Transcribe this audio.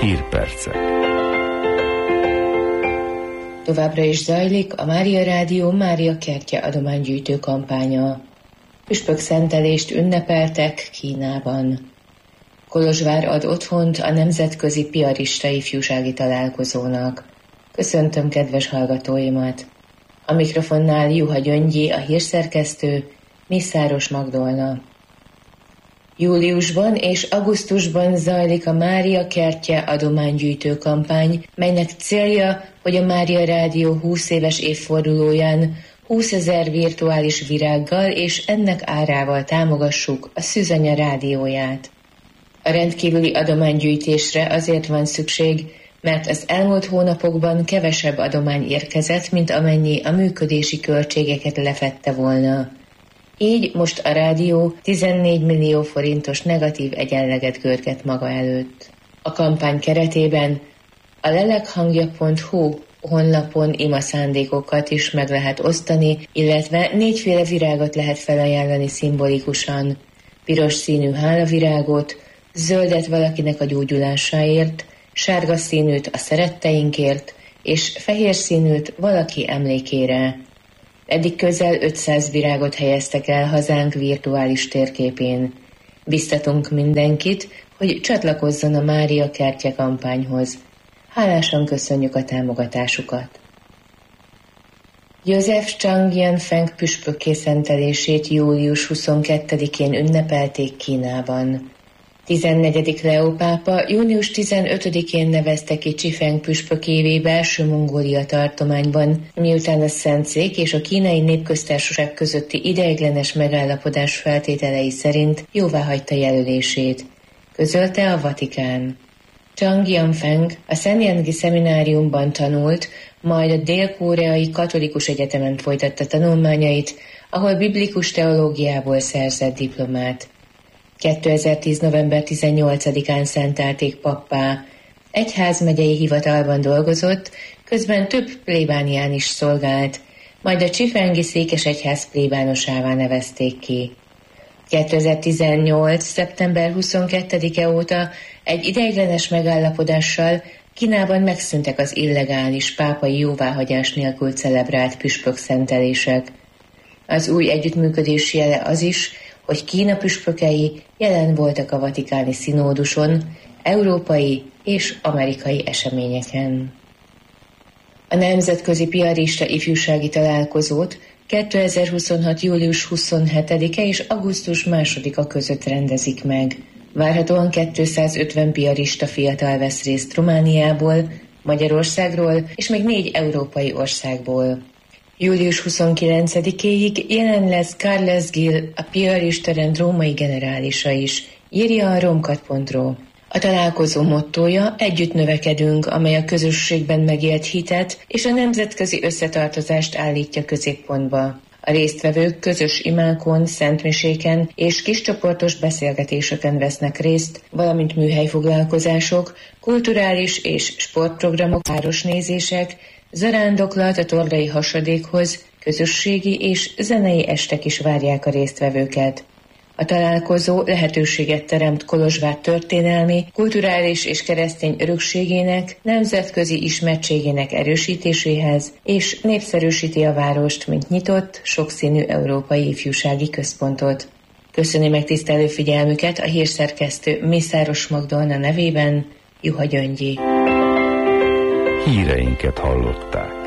Hírpercek. Továbbra is zajlik a Mária Rádió Mária Kertje adománygyűjtő kampánya. Püspökszentelést ünnepeltek Kínában. Kolozsvár ad otthont a Nemzetközi Piarista Ifjúsági Találkozónak. Köszöntöm kedves hallgatóimat! A mikrofonnál Juha Gyöngyi, a hírszerkesztő, Mészáros Magdolna. Júliusban és augusztusban zajlik a Mária Kertje adománygyűjtő kampány, melynek célja, hogy a Mária Rádió 20 éves évfordulóján 20 000 virtuális virággal és ennek árával támogassuk a Szűzanya rádióját. A rendkívüli adománygyűjtésre azért van szükség, mert az elmúlt hónapokban kevesebb adomány érkezett, mint amennyi a működési költségeket lefedte volna. Így most a rádió 14 millió forintos negatív egyenleget görget maga előtt. A kampány keretében a lelekhangja.hu honlapon imaszándékokat is meg lehet osztani, illetve 4 virágot lehet felajánlani szimbolikusan. Piros színű hálavirágot, zöldet valakinek a gyógyulásáért, sárga színűt a szeretteinkért, és fehér színűt valaki emlékére. Eddig közel 500 virágot helyeztek el hazánk virtuális térképén. Biztatunk mindenkit, hogy csatlakozzon a Mária Kertje kampányhoz. Hálásan köszönjük a támogatásukat. József Chang Yanfeng püspökké szentelését július 22-én ünnepelték Kínában. 14. Leó pápa június 15-én nevezte ki Csifeng püspökévé belső Mongólia tartományban, miután a Szentszék és a Kínai Népköztársaság közötti ideiglenes megállapodás feltételei szerint jóváhagyta jelölését, közölte a Vatikán. Chang Yanfeng a Szenyengi szemináriumban tanult, majd a Dél-Koreai Katolikus Egyetemen folytatta tanulmányait, ahol biblikus teológiából szerzett diplomát. 2010. november 18-án szentelték pappá. Egyházmegyei hivatalban dolgozott, közben több plébánián is szolgált, majd a csifengi székesegyház plébánosává nevezték ki. 2018. szeptember 22-e óta egy ideiglenes megállapodással Kínában megszűntek az illegális pápai jóváhagyás nélkül celebrált püspökszentelések. Az új együttműködés jele az is, hogy Kína püspökei jelen voltak a vatikáni színóduson, európai és amerikai eseményeken. A Nemzetközi Piarista Ifjúsági Találkozót 2026. július 27-e és augusztus 2-a között rendezik meg. Várhatóan 250 piarista fiatal vesz részt Romániából, Magyarországról és még 4 európai országból. Július 29-éig jelen lesz Carles Gil, a piarista rend római generálisa is, írja a romkat.ro. A találkozó mottója Együtt növekedünk, amely a közösségben megélt hitet és a nemzetközi összetartozást állítja középpontba. A résztvevők közös imákon, szentmiséken és kiscsoportos beszélgetéseken vesznek részt, valamint műhelyfoglalkozások, kulturális és sportprogramok, városnézések, zarándoklat a Tordai hasadékhoz, közösségi és zenei estek is várják a résztvevőket. A találkozó lehetőséget teremt Kolozsvár történelmi, kulturális és keresztény örökségének, nemzetközi ismertségének erősítéséhez, és népszerűsíti a várost, mint nyitott, sokszínű európai ifjúsági központot. Köszöni megtisztelő figyelmüket a hírszerkesztő Mészáros Magdolna nevében, Juha Gyöngyi. Híreinket hallották.